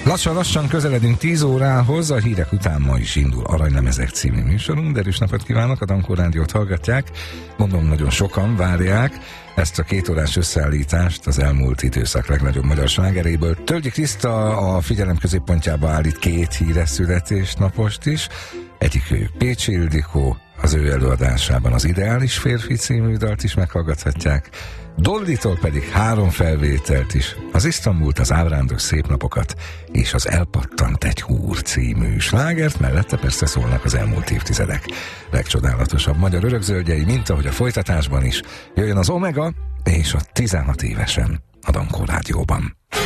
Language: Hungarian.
Lassan közeledünk 10 órához, a hírek után ma is indul Aranylemezek című műsorunk. Erős napot kívánok, a Dankó Rádiót hallgatják. Mondom, nagyon sokan várják ezt a 2 órás összeállítást az elmúlt időszak legnagyobb magyar slágeréből. Tölgyi Kriszta a figyelem középpontjába állít 2 híres születésnapost is. Egyikük Pécsi Ildikó, az ő előadásában az Ideális férfi című dalt is meghallgathatják. Dollitól pedig 3 felvételt is, az Isztambult, az Ábrándos szép napokat és az Elpattant egy húr című slágert, mellette persze szólnak az elmúlt évtizedek legcsodálatosabb magyar örökzöldjei, mint ahogy a folytatásban is. Jöjjön az Omega és a 16 évesen a Dankó Rádióban.